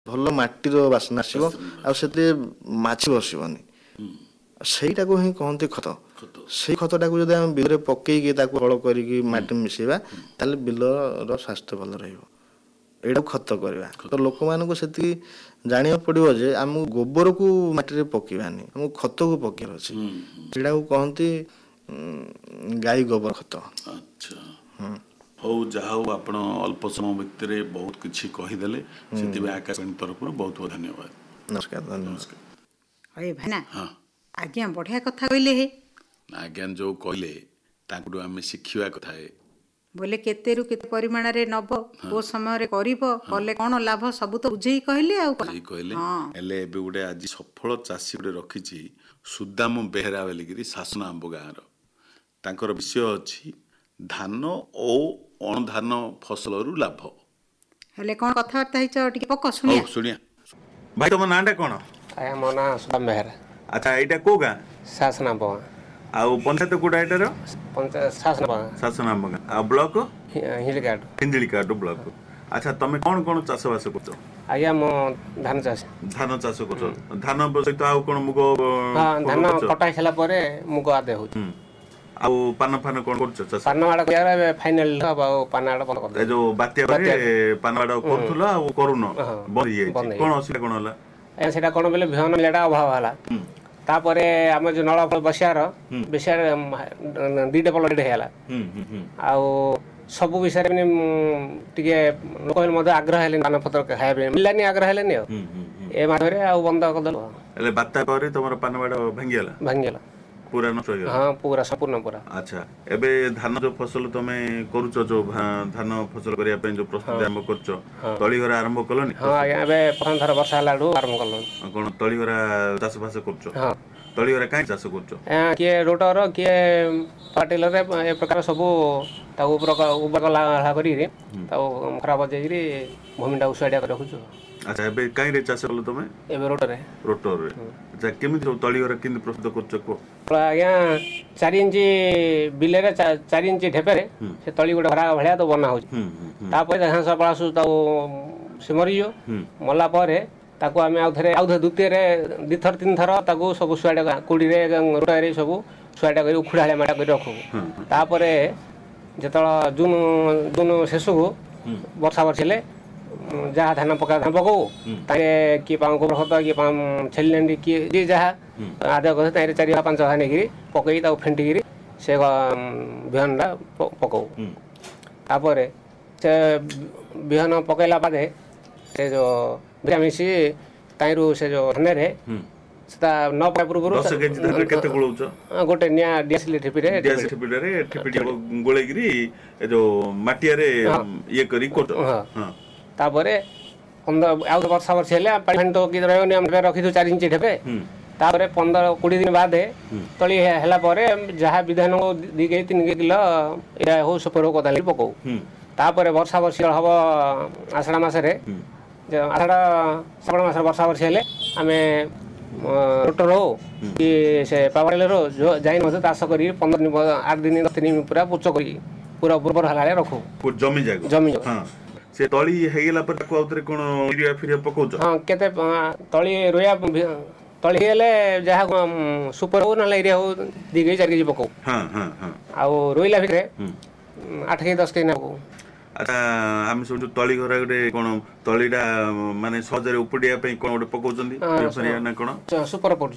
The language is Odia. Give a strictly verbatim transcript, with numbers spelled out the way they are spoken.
ଭଲ ମାଟିର ବାସ୍ନା ଆସିବ ଆଉ ସେଥିରେ ମାଛି ବସିବନି। ସେଇଟାକୁ ହିଁ କହନ୍ତି ଖତ। ସେଇ ଖତଟାକୁ ଯଦି ଆମେ ବିଲରେ ପକେଇକି ତାକୁ ହଳ କରିକି ମାଟି ମିଶାଇବା ତାହେଲେ ବିଲର ସ୍ୱାସ୍ଥ୍ୟ ଭଲ ରହିବ। ଏଇଟାକୁ ଖତ କରିବା। ତ ଲୋକମାନଙ୍କୁ ସେତିକି ଜାଣିବାକୁ ପଡ଼ିବ ଯେ ଆମକୁ ଗୋବରକୁ ମାଟିରେ ପକେଇବାନି, ଆମକୁ ଖତକୁ ପକେଇବାର ଅଛି। ସେଇଟାକୁ କହନ୍ତି ଗାଈ ଗୋବର ଖତ। ଆଚ୍ଛା, ହଉ, ଯାହା ହଉ ଆପଣ ଅଳ୍ପ ସମୟ ଭିତରେ ବହୁତ କିଛି କହିଦେଲେ, ସେଥିପାଇଁ ଆକାଶବାଣୀ ତରଫରୁ ବହୁତ ବହୁତ ଧନ୍ୟବାଦ। ନମସ୍କାର ଧନ୍ୟବାଦ। ହଏ ଭାଇନା, ହଁ ଆଜ୍ଞା ବଢ଼ିଆ କଥା କହିଲେ। ହେ ଆଜ୍ଞା ଯେଉଁ କହିଲେ ତାଙ୍କଠୁ ଆମେ ଶିଖିବା କଥା। ଏ ବୋଲେ କେତେରୁ କେତେ ପରିମାଣରେ ନବ, କୋଉ ସମୟରେ କରିବ, କଲେ କ'ଣ ଲାଭ, ସବୁ ତ ବୁଝେଇ କହିଲେ ଆଉ କ'ଣ। ସେଇ କହିଲେ। ହେଲେ ଏବେ ଗୋଟେ ଆଜି ସଫଳ ଚାଷୀ ଗୋଟେ ରଖିଛି ସୁଦାମ ବେହେରା ବୋଲିକିରି ଶାସନ ଆମ୍ବ ଗାଁର। ତାଙ୍କର ବିଷୟ ଅଛି ଧାନ ଓ ଅଣଧାନ ଫସଲରୁ ଲାଭ। ହେଲେ କ'ଣ କଥାବାର୍ତ୍ତା ହେଇଛ ଟିକେ ପକ ହଉ ଶୁଣିଆ। ଶୁଣିଆ। ଭାଇ ତମ ନାଁଟା କ'ଣ? ଆଜ୍ଞା ମୋ ନାଁ ସୁଦାମ ବେହେରା। ଆଚ୍ଛା, ଏଇଟା କୋଉ ଗାଁ? ଶାସନ ଆମ୍ବ ଗାଁ। ଆଉ ପଞ୍ଚାୟତ କୋଉଟା ଏଟାର? ପଞ୍ଚାୟତ ଶାସନ ଗାଁ। ଶାସନ ଆମ୍ବ ଗାଁ। ଆଉ ବ୍ଲକ? ହିଞ୍ଜିଳିକାଟ। ହିଞ୍ଜିଳିକାଟ ବ୍ଲକ। ଆଚ୍ଛା, ତମେ କ'ଣ କ'ଣ ଚାଷବାସ କରୁଛ? ଆଜ୍ଞା ମୁଁ ଧାନ ଚାଷ। ଧାନ ଚାଷ କରୁଛ। ଧାନ ସହିତ ଆଉ କ'ଣ ମୁଗ? ହଁ, ଧାନ କଟା ହେଇସାରିଲା ପରେ ମୁଗ ଆଦାୟ ହେଉଛି। ଆଉ ପାନ ଫାନ କ'ଣ କରୁଛ ଚାଷ? ପାନ ବାଡ଼ କରିବାର ଏବେ ଫାଇନାଲ ହବ, ଆଉ ପାନ ବାଡ଼ ବନ୍ଦ କରିଦେବ। ଏ ଯୋଉ ବାତ୍ୟା ପରେ ପାନ ବାଡ଼ କରୁଥିଲ ଆଉ କରୁନ, ବନ୍ଦ ହେଇଯାଇଛି। କ'ଣ ଅସୁବିଧା କ'ଣ ହେଲା? ଆଜ୍ଞା ସେଇଟା କ'ଣ ବୋଲେ ବିହନ ମିଳାଟା ଅଭାବ ହେଲା। ତାପରେ ଆମର ଯେଉଁ ନଳ ଫଳ ବସିବାର ବେଶିଆରେ ଦୁଇଟା ପଲ ରେଟ୍ ହେଇଗଲା। ଆଉ ସବୁ ବିଷୟରେ ମାନେ ଟିକେ ଲୋକ ମଧ୍ୟ ଆଗ୍ରହ ହେଲେନି, ପାନ ପତ୍ର ଖାଇବା ପାଇଁ ମିଳିଲାନି, ଆଗ୍ରହ ହେଲେନି। ଆଉ ଏ ମାଧ୍ୟମରେ ଆଉ ବନ୍ଦ କରିଦେଲୁ। ହେଲେ ବାତ୍ୟା ପରେ ତମର ପାନ ବାଡ଼ ଭାଙ୍ଗିଗଲା? ଭାଙ୍ଗିଗଲା, ପୁରା ନଷ୍ଟ ହେଇଗଲା? ହଁ ପୁରା ସମ୍ପୂର୍ଣ୍ଣ ପୁରା। ଆଚ୍ଛା, ଏବେ ଧାନ ଯୋଉ ଫସଲ ତମେ କରୁଛ, ଯୋଉ ଧାନ ଫସଲ କରିବା ପାଇଁ ଯୋଉ ପ୍ରସ୍ତୁତି ଆରମ୍ଭ କରୁଛ, ତଳି ଘର ଆରମ୍ଭ କଲନି? ହଁ ଆଜ୍ଞା, ଏବେ ପ୍ରଥମ ଥର ବର୍ଷା ହେଲାଠୁ ଆରମ୍ଭ କଲୁଣି। କ'ଣ ତଳି ଘର ଚାଷ ଫାସ କରୁଛ? ହଁ। ତଳି ଘର କାହିଁ ଚାଷ କରୁଛ? କିଏ ରୋଟର, କିଏ ପାଟିଲରେ, ଏ ପ୍ରକାର ସବୁ ତାକୁ ଉର୍ବର କରିକି ତାକୁ ଖରାପ ବଜେଇକିରି ଭୂମିଟାକୁ ସୁଆଡ଼ିଆ କରି ରଖୁଛୁ। ଆଚ୍ଛା, ଏବେ କାହିଁରେ ଚାଷ କଲ ତମେ? ଏବେ ରୋଟରେ। ରୋଟରରେ। ଆଚ୍ଛା, କେମିତି ସବୁ ତଳି ଘର କେମିତି ପ୍ରସ୍ତୁତ କରୁଛ କୁହ? ଆଜ୍ଞା ଚାରି ଇଞ୍ଚ ବିଲରେ ଚାରି ଇଞ୍ଚ ଢେପେରେ ସେ ତଳି ଗୋଟେ ଘରା ଭଳିଆ ତ ବନା ହେଉଛି। ତାପରେ ଘାସ ପଳାସ ତାକୁ ସେ ମରିଯିବ। ମଲା ପରେ ତାକୁ ଆମେ ଆଉ ଥରେ ଆଉ ଥରେ ଦ୍ୱିତୀୟରେ ଦୁଇଥର ତିନି ଥର ତାକୁ ସବୁ ସୁଆଡ଼ିଆ କୋଡ଼ିରେ ରୋଟରେ ସବୁ ସୁଆଡ଼ିଆ କରି ଉଖୁଡ଼ାଳିଆ ମାଡ଼ା କରି ରଖୁ। ତାପରେ ଯେତେବେଳେ ଜୁନ ଜୁନ ଶେଷକୁ ବର୍ଷା ବର୍ଷି ହେଲେ ଯାହା ଧାନ ପକା ଧାନ ପକାଉ, ତାରେ କିଏ ପାଉ ଗୋବର ଖତ, କିଏ ପାଉ ଛେଲି ନେଣ୍ଡି, କିଏ ଯିଏ ଯାହା ଆଦାୟ କରିଥାଏ ତାରେ ଚାରି ପାଞ୍ଚ ଘା ନେଇକିରି ପକେଇ ତାକୁ ଫେଣ୍ଟିକିରି ସେ ବିହନଟା ପକାଉ। ତାପରେ ସେ ବିହନ ପକାଇଲା ବାଦେ ସେ ଯେଉଁ ଭିଟାମିନ୍ ସି ତାଇରୁ ସେ ଯେଉଁ ଧାନରେ ସେଟା ନ ପକା ପୂର୍ବରୁ ଗୋଟେ ନିଆଁ ଡିଆସିଲି ଠିପିରେ ଗୋଳେଇକିରି ଏ ଯୋଉ ମାଟିଆରେ ଇଏ କରି କରୁଛ। ତାପରେ ପନ୍ଦର ଆଉ ବର୍ଷା ବର୍ଷି ହେଲେ ପାଣି ଫାଣି ତ କିଛି ରହିବନି, ଆମେ ରଖିଦେଉ ଚାରି ଇଞ୍ଚ ଢେପେ। ତାପରେ ପନ୍ଦର କୋଡ଼ିଏ ଦିନ ବାଦେ ତଳି ହେଲା ପରେ ଯାହା ବିଧାନ ଦୁଇ କେଜି ତିନି କିଲୋ ଏଇଟା ହଉ ସୁପର ହଉ କଦାଲି ପକାଉ। ତାପରେ ବର୍ଷା ବର୍ଷି ହବ ଆଷାଢ଼ ମାସରେ, ଆଷାଢ଼ ଶ୍ରାବଣ ମାସରେ ବର୍ଷା ବର୍ଷି ହେଲେ ଆମେ ରୋଟର ହଉ କି ସେ ପାୱାର ଟିଲର ହଉ ଯାଇ ମଧ୍ୟ ଚାଷ କରି ପନ୍ଦର ଦିନ ଆଠ ଦିନ ଦଶ ଦିନ ପୁରା ପୁଚ କରି ପୁରା ଉର୍ବର ହେଲା ରଖୁ ଜମି ଯାକ ଜମି। ସେ ତଳି ହେଇଗଲା ପରେ ତାକୁ ଆଉଥରେ କ'ଣ ୟୁରିଆ ଫିରିଆ ପକାଉଛ? ହଁ, କେତେ ତଳି ରୋଇବା ତଳି ହେଇଗଲେ ଯାହା ସୁପର ହଉ ନହେଲେ ଏରିଆ ହଉ ଦୁଇ କେଜି ଚାରି କେଜି ପକାଉ। ଆଉ ରୋଇଲା ଭିତରେ ଆଠ କେଜି ଦଶ କେଜି ପକାଉ। ଆଚ୍ଛା, ଆମେ ସବୁ ତଳି ଘର ଗୋଟେ କ'ଣ ତଳିଟା ମାନେ ସହଜରେ ଉପୁଡ଼ିବା ପାଇଁ କ'ଣ ଗୋଟେ ପକାଉଛନ୍ତି ନା କ'ଣ? ସୁପର ପଡୁଛି।